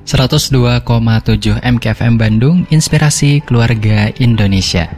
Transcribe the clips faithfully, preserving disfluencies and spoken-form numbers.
seratus dua koma tujuh M K F M Bandung, Inspirasi Keluarga Indonesia.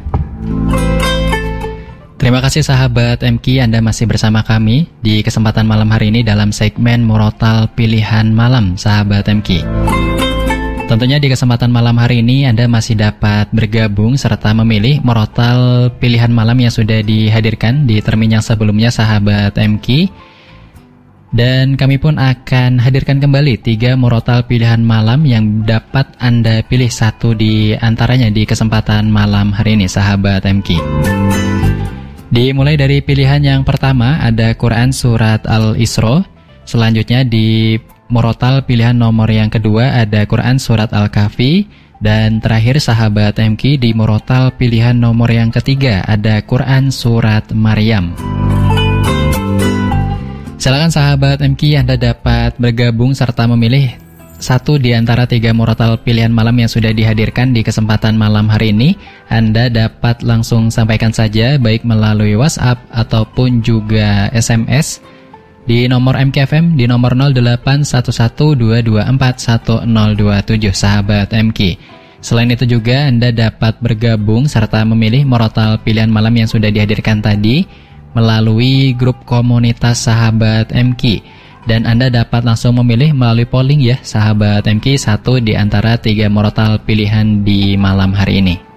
Terima kasih sahabat M K, Anda masih bersama kami di kesempatan malam hari ini dalam segmen Murotal Pilihan Malam, sahabat M K. Tentunya di kesempatan malam hari ini Anda masih dapat bergabung serta memilih murotal pilihan malam yang sudah dihadirkan di termin yang sebelumnya, sahabat M K. Dan kami pun akan hadirkan kembali tiga murotal pilihan malam yang dapat Anda pilih satu di antaranya di kesempatan malam hari ini, sahabat M K. Dimulai dari pilihan yang pertama ada Quran Surat Al-Isra. Selanjutnya di murotal pilihan nomor yang kedua ada Quran Surat Al-Kahfi. Dan terakhir sahabat M K, di murotal pilihan nomor yang ketiga ada Quran Surat Maryam. Silakan sahabat M K, Anda dapat bergabung serta memilih satu di antara tiga murotal pilihan malam yang sudah dihadirkan di kesempatan malam hari ini. Anda dapat langsung sampaikan saja baik melalui WhatsApp ataupun juga S M S di nomor M K F M di nomor nol delapan satu satu dua dua empat satu nol dua tujuh, sahabat M K. Selain itu juga Anda dapat bergabung serta memilih murotal pilihan malam yang sudah dihadirkan tadi melalui grup komunitas sahabat M K. Dan Anda dapat langsung memilih melalui polling ya, sahabat M K, satu di antara tiga murotal pilihan di malam hari ini.